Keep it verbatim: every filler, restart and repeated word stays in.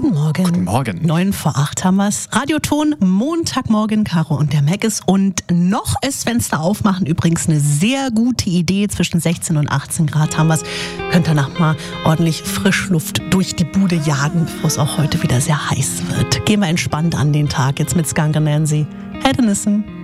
Guten Morgen. Guten Morgen. Neun vor acht haben wir's. Radioton, Montagmorgen, Caro und der Mac ist. Und noch ist Fenster aufmachen übrigens eine sehr gute Idee. Zwischen sechzehn und achtzehn Grad haben wir's. Könnt danach mal ordentlich Frischluft durch die Bude jagen, bevor es auch heute wieder sehr heiß wird. Gehen wir entspannt an den Tag. Jetzt mit Skunk Anansie. Hedonisten.